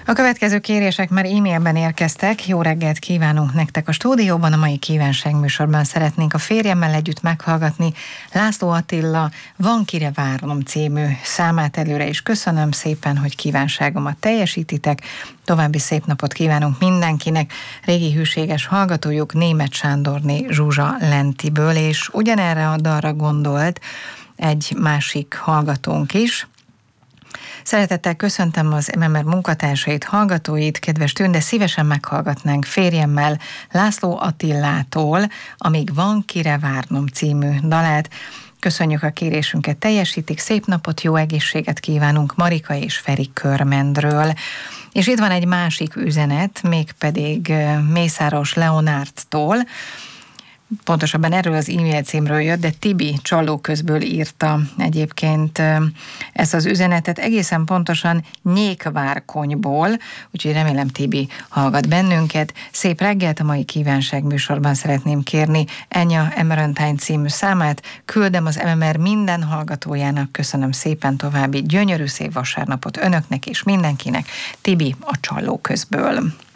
A következő kérések már e-mailben érkeztek. Jó reggelt kívánunk nektek a stúdióban. A mai kívánság műsorban szeretnénk a férjemmel együtt meghallgatni László Attila Van kire várnom című számát. Előre is köszönöm szépen, hogy kívánságomat teljesítitek. További szép napot kívánunk mindenkinek. Régi hűséges hallgatójuk Németh Sándorné Zsuzsa Lentiből, és ugyanerre a dalra gondolt egy másik hallgatónk is. Szeretettel köszöntöm az MMR munkatársait, hallgatóit, kedves Tünde, szívesen meghallgatnánk férjemmel László Attilától, Amíg van kire várnom című dalát. Köszönjük, a kérésünket teljesítik, szép napot, jó egészséget kívánunk Marika és Feri Körmendről. És itt van egy másik üzenet, mégpedig Mészáros Leonárdtól. Pontosabban erről az e-mail címről jött, de Tibi Csallóközből írta egyébként ezt az üzenetet, egészen pontosan Nyékvárkonyból, úgyhogy remélem Tibi hallgat bennünket. Szép reggelt, a mai kívánság műsorban szeretném kérni Enya Emerentine című számát, küldem az MMR minden hallgatójának, köszönöm szépen, további gyönyörű szép vasárnapot önöknek és mindenkinek, Tibi a Csallóközből.